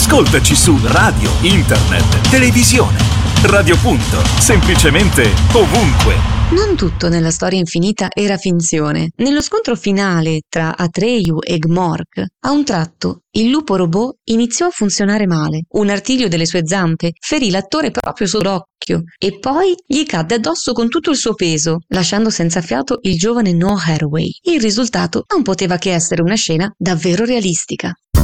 Ascoltaci su radio, internet, televisione. Radio Punto, semplicemente ovunque. Non tutto nella storia infinita era finzione. Nello scontro finale tra Atreyu e Gmork, a un tratto il lupo robot iniziò a funzionare male. Un artiglio delle sue zampe ferì l'attore proprio sull'occhio e poi gli cadde addosso con tutto il suo peso, lasciando senza fiato il giovane Noah Hathaway. Il risultato non poteva che essere una scena davvero realistica.